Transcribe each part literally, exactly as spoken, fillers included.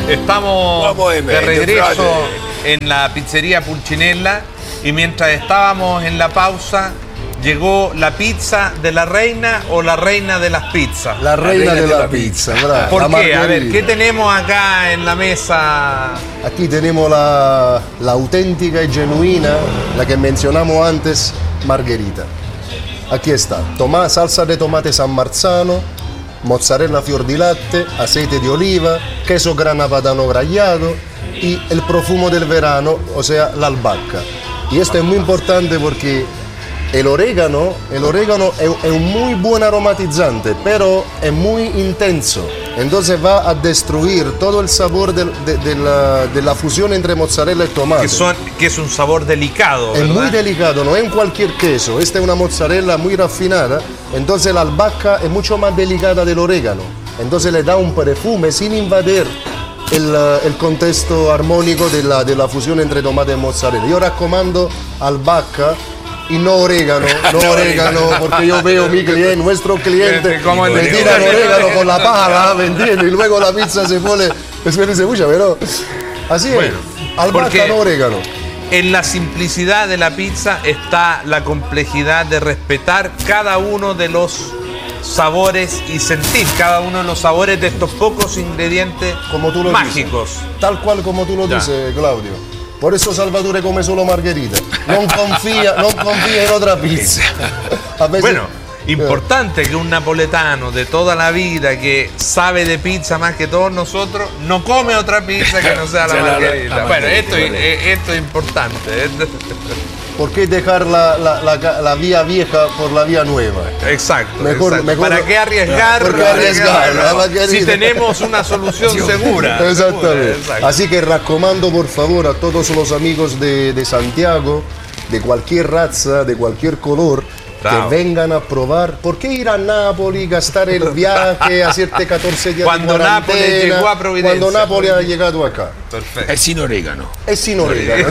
Estamos de regreso en la pizzería Pulcinella y mientras estábamos en la pausa llegó la pizza de la reina o la reina de las pizzas. La reina, la reina de, de la, la pizza, bravo. ¿Por qué? A ver, ¿qué tenemos acá en la mesa? Aquí tenemos la, la auténtica y genuina, la que mencionamos antes, margherita. Aquí está, toma, salsa de tomate San Marzano, mozzarella fior di latte, aceite de oliva, queso grana padano grallado y el profumo del verano, o sea, la albahaca. Y esto es muy importante porque el orégano, el orégano es, es un muy buen aromatizante, pero es muy intenso. Entonces va a destruir todo el sabor de, de, de, la, de la fusión entre mozzarella y tomate. Que, son, que es un sabor delicado, ¿verdad? Es muy delicado, no es en cualquier queso. Esta es una mozzarella muy refinada, entonces la albahaca es mucho más delicada del orégano. Entonces le da un perfume sin invadir el, el contexto armónico de la, de la fusión entre tomate y mozzarella. Yo recomiendo albahaca y no orégano, no orégano, porque yo veo mi cliente, nuestro cliente, me tiran orégano con la pala, ¿me entiendes? Y luego la pizza se pone, espera y se escucha, pero así bueno, es, albahaca, no orégano. En la simplicidad de la pizza está la complejidad de respetar cada uno de los sabores y sentir cada uno de los sabores de estos pocos ingredientes como tú lo mágicos. Dices, tal cual como tú lo ya. dices, Claudio. Por eso Salvatore come solo margherita. No confía, no confía en otra pizza. A veces, bueno, importante que un napoletano de toda la vida que sabe de pizza más que todos nosotros no come otra pizza que no sea la margherita. La, la bueno, esto, esto es importante. ¿Por qué dejar la, la, la, la vía vieja por la vía nueva? Exacto. Mejor, exacto. Mejor, ¿Para qué arriesgar? ¿Por qué arriesgar? arriesgar si tenemos una solución segura. Exactamente. Segura, Así que recomiendo por favor a todos los amigos de, de Santiago, de cualquier raza, de cualquier color, Bravo. que vengan a probar. ¿Por qué ir a Nápoles, gastar el viaje, hacerte catorce días cuando de cuarentena? Nápoles llegó a Providencia. Cuando Nápoles ha llegado acá. Perfecto. Es sin orégano. Es sin orégano.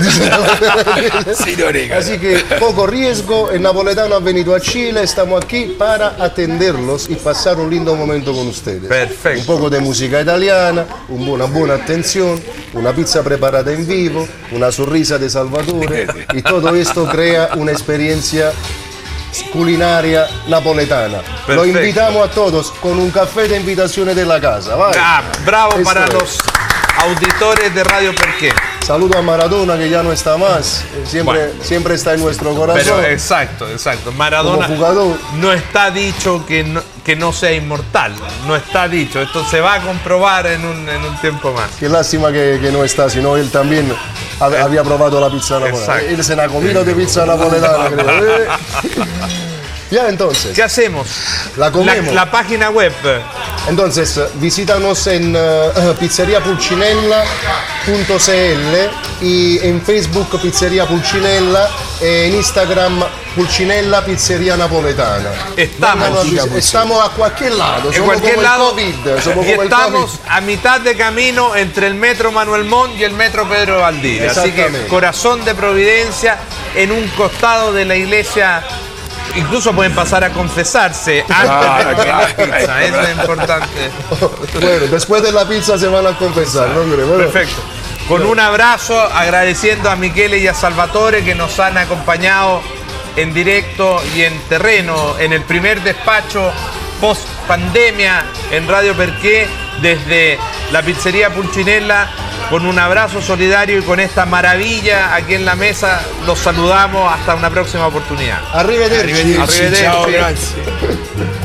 Sin orégano. Así que poco riesgo, el napoletano ha venido a Chile, estamos aquí para atenderlos y pasar un lindo momento con ustedes. Perfecto. Un poco de música italiana, una buena atención, una pizza preparada en vivo, una sonrisa de Salvatore y todo esto crea una experiencia culinaria napoletana. Perfecto. Lo invitamos a todos con un café de invitaciones de la casa. ¿Vale? Ah, bravo Esto para es. los auditores de Radio Perché. Saludo a Maradona, que ya no está más. Siempre, bueno. siempre está en nuestro corazón. Pero exacto, exacto. Maradona no está dicho que no, que no sea inmortal. No está dicho. Esto se va a comprobar en un, en un tiempo más. Qué lástima que, que no está, sino él también eh. había probado la pizza napoletana. Él se ha comido de pizza napoletana, creo. Ya, entonces. ¿Qué hacemos? La comemos. La, la página web. Entonces, visítanos en uh, pizzeria pulcinella punto c l y en Facebook Pizzeria Pulcinella, e en Instagram Pulcinella Pizzeria Napoletana. Estamos, a, estamos a cualquier lado. En cualquier como lado. El COVID, somos y como estamos el COVID. a mitad de camino entre el metro Manuel Montt y el metro Pedro Valdivia. Así que corazón de Providencia, en un costado de la iglesia. Incluso pueden pasar a confesarse antes ah, de comer la pizza, eso es importante. Bueno, después de la pizza se van a confesar, ¿no, hombre? Bueno. Perfecto. Con un abrazo, agradeciendo a Michele y a Salvatore que nos han acompañado en directo y en terreno en el primer despacho post pandemia en Radio Perché desde la pizzería Pulcinella. Con un abrazo solidario y con esta maravilla aquí en la mesa, los saludamos hasta una próxima oportunidad. Arrivederci. Arrivederci. Arrivederci. Ciao, grazie.